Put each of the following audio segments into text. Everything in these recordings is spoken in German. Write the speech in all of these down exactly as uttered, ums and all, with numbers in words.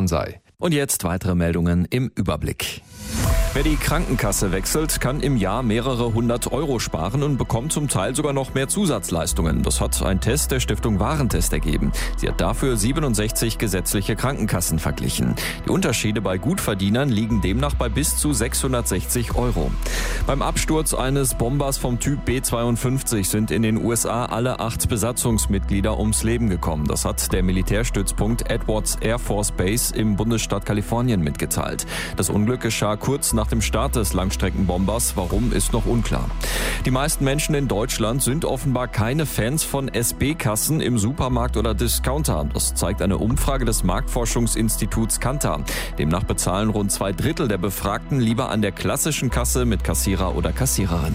Vertrauen sei. Und jetzt weitere Meldungen im Überblick. Wer die Krankenkasse wechselt, kann im Jahr mehrere hundert Euro sparen und bekommt zum Teil sogar noch mehr Zusatzleistungen. Das hat ein Test der Stiftung Warentest ergeben. Sie hat dafür siebenundsechzig gesetzliche Krankenkassen verglichen. Die Unterschiede bei Gutverdienern liegen demnach bei bis zu sechshundertsechzig Euro. Beim Absturz eines Bombers vom Typ B zweiundfünfzig sind in den U S A alle acht Besatzungsmitglieder ums Leben gekommen. Das hat der Militärstützpunkt Edwards Air Force Base im Bundesstaat Kalifornien mitgeteilt. Das Unglück geschah kurz nach dem Start des Langstreckenbombers. Warum, ist noch unklar. Die meisten Menschen in Deutschland sind offenbar keine Fans von S B-Kassen im Supermarkt oder Discounter. Das zeigt eine Umfrage des Marktforschungsinstituts Kantar. Demnach bezahlen rund zwei Drittel der Befragten lieber an der klassischen Kasse mit Kassierer oder Kassiererin.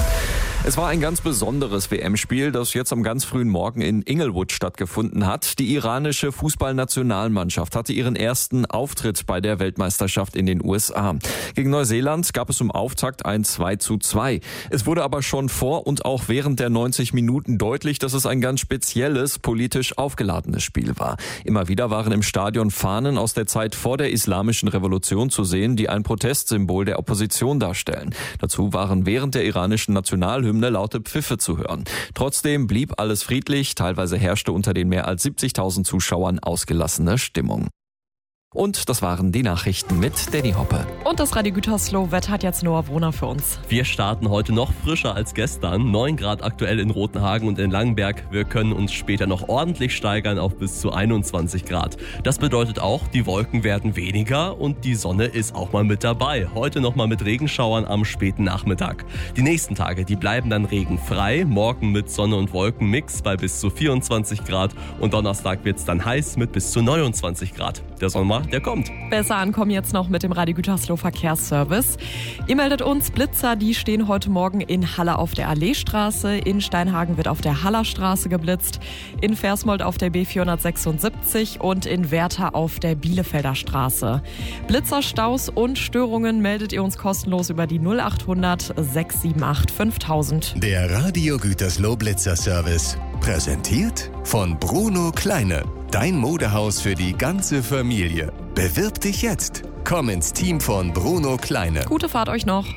Es war ein ganz besonderes W M-Spiel, das jetzt am ganz frühen Morgen in Inglewood stattgefunden hat. Die iranische Fußballnationalmannschaft hatte ihren ersten Auftritt bei der Weltmeisterschaft in den U S A. Gegen Neuseeland gab es zum Auftakt ein zwei zu zwei. Es wurde aber schon vor und auch während der neunzig Minuten deutlich, dass es ein ganz spezielles, politisch aufgeladenes Spiel war. Immer wieder waren im Stadion Fahnen aus der Zeit vor der Islamischen Revolution zu sehen, die ein Protestsymbol der Opposition darstellen. Dazu waren während der iranischen Nationalhymne laute Pfiffe zu hören. Trotzdem blieb alles friedlich, teilweise herrschte unter den mehr als siebzigtausend Zuschauern ausgelassene Stimmung. Und das waren die Nachrichten mit Danny Hoppe. Und das Radio Gütersloh-Wetter hat jetzt Noah Wohner für uns. Wir starten heute noch frischer als gestern. neun Grad aktuell in Rotenhagen und in Langenberg. Wir können uns später noch ordentlich steigern auf bis zu einundzwanzig Grad. Das bedeutet auch, die Wolken werden weniger und die Sonne ist auch mal mit dabei. Heute nochmal mit Regenschauern am späten Nachmittag. Die nächsten Tage, die bleiben dann regenfrei. Morgen mit Sonne und Wolkenmix bei bis zu vierundzwanzig Grad. Und Donnerstag wird es dann heiß mit bis zu neunundzwanzig Grad. Der Sommer, der kommt. Besser ankommen jetzt noch mit dem Radio Gütersloh Verkehrsservice. Ihr meldet uns, Blitzer, die stehen heute Morgen in Halle auf der Alleestraße. In Steinhagen wird auf der Hallerstraße geblitzt. In Versmold auf der B vierhundertsechsundsiebzig und in Werther auf der Bielefelder Straße. Blitzerstaus und Störungen meldet ihr uns kostenlos über die null achthundert sechs sieben acht fünftausend. Der Radio Gütersloh Blitzer Service. Präsentiert von Bruno Kleine. Dein Modehaus für die ganze Familie. Bewirb dich jetzt. Komm ins Team von Bruno Kleine. Gute Fahrt euch noch.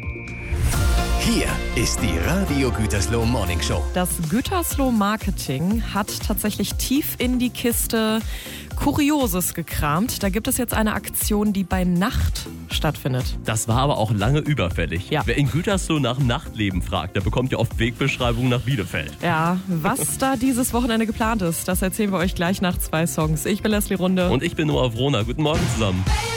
Hier ist die Radio Gütersloh Morning Show. Das Gütersloh Marketing hat tatsächlich tief in die Kiste Kurioses gekramt. Da gibt es jetzt eine Aktion, die bei Nacht stattfindet. Das war aber auch lange überfällig. Ja. Wer in Gütersloh nach dem Nachtleben fragt, der bekommt ja oft Wegbeschreibungen nach Bielefeld. Ja, was da dieses Wochenende geplant ist, das erzählen wir euch gleich nach zwei Songs. Ich bin Leslie Runde. Und ich bin Noah Wohner. Guten Morgen zusammen.